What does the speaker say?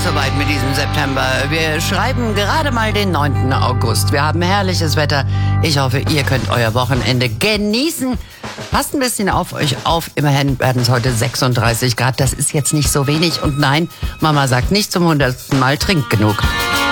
soweit mit diesem September. Wir schreiben gerade mal den 9. August. Wir haben herrliches Wetter. Ich hoffe, ihr könnt euer Wochenende genießen. Passt ein bisschen auf euch auf. Immerhin werden es heute 36 Grad. Das ist jetzt nicht so wenig. Und nein, Mama sagt nicht zum 100. Mal, trinkt genug.